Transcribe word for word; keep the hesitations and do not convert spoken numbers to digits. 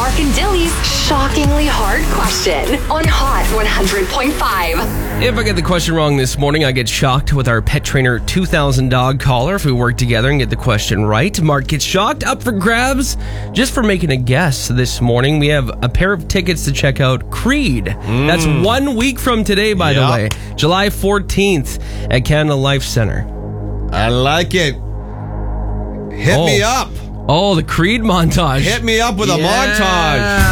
Mark and Dilly's shockingly hard question on Hot one hundred point five. If I get the question wrong this morning, I get shocked with our Pet Trainer two thousand dog collar. If we work together and get the question right, Mark gets shocked. Up for grabs just for making a guess this morning. We have a pair of tickets to check out Creed. Mm. That's one week from today, by yep. the way. July fourteenth at Canada Life Center. I like it. Hit oh. me up. Oh, the Creed montage. Hit me up with yeah. a montage.